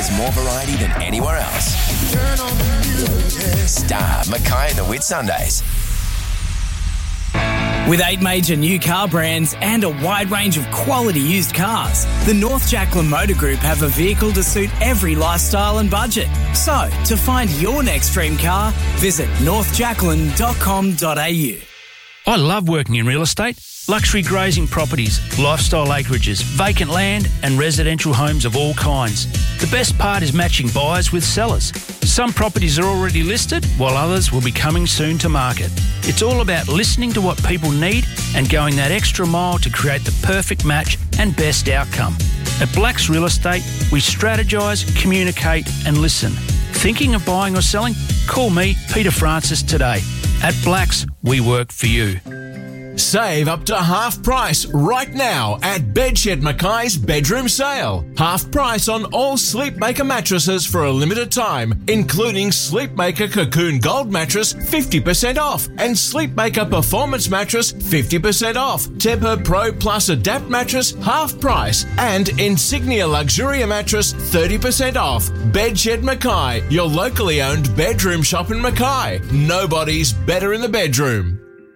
has more variety than anywhere else. Star Mackay and the Whitsundays. With 8 major new car brands and a wide range of quality used cars, the North Jacqueline Motor Group have a vehicle to suit every lifestyle and budget. So, to find your next dream car, visit northjacqueline.com.au. I love working in real estate. Luxury grazing properties, lifestyle acreages, vacant land and residential homes of all kinds. The best part is matching buyers with sellers. Some properties are already listed, while others will be coming soon to market. It's all about listening to what people need and going that extra mile to create the perfect match and best outcome. At Blacks Real Estate, we strategise, communicate and listen. Thinking of buying or selling? Call me, Peter Francis, today. At Blacks, we work for you. Save up to half price right now at Bedshed Mackay's bedroom sale. Half price on all Sleepmaker mattresses for a limited time, including Sleepmaker Cocoon Gold mattress 50% off and Sleepmaker Performance mattress 50% off. Tempur Pro Plus Adapt mattress half price and Insignia Luxuria mattress 30% off. Bedshed Mackay, your locally owned bedroom shop in Mackay. Nobody's better in the bedroom.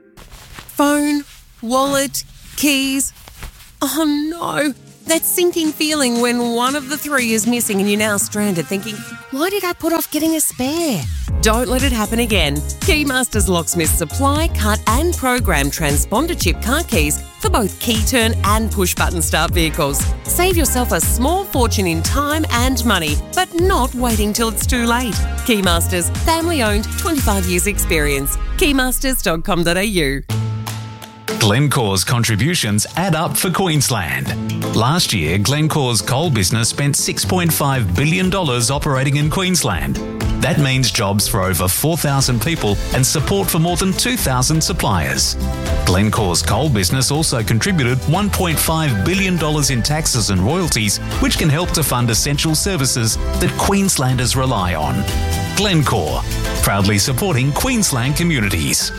Phone, wallet, keys. Oh no, that sinking feeling when one of the three is missing and you're now stranded thinking, why did I put off getting a spare? Don't let it happen again. Keymasters Locksmiths supply, cut and program transponder chip car keys for both key turn and push button start vehicles. Save yourself a small fortune in time and money, but not waiting till it's too late. Keymasters, family owned, 25 years experience. Keymasters.com.au. Glencore's contributions add up for Queensland. Last year, Glencore's coal business spent $6.5 billion operating in Queensland. That means jobs for over 4,000 people and support for more than 2,000 suppliers. Glencore's coal business also contributed $1.5 billion in taxes and royalties, which can help to fund essential services that Queenslanders rely on. Glencore, proudly supporting Queensland communities.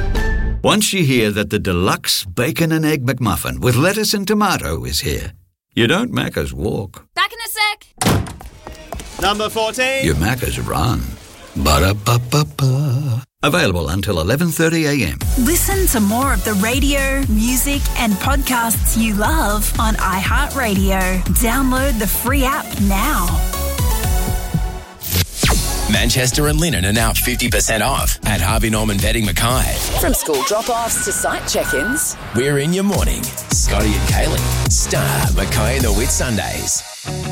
Once you hear that the deluxe bacon and egg McMuffin with lettuce and tomato is here, you don't Macca's walk. Back in a sec. Number 14. You Macca's run. Ba-da-ba-ba-ba. Available until 11:30am. Listen to more of the radio, music and podcasts you love on iHeartRadio. Download the free app now. Manchester and Linen are now 50% off at Harvey Norman Bedding Mackay. From school drop-offs to site check-ins. We're in your morning. Scotty and Kaylee. Star Mackay and the Whitsundays.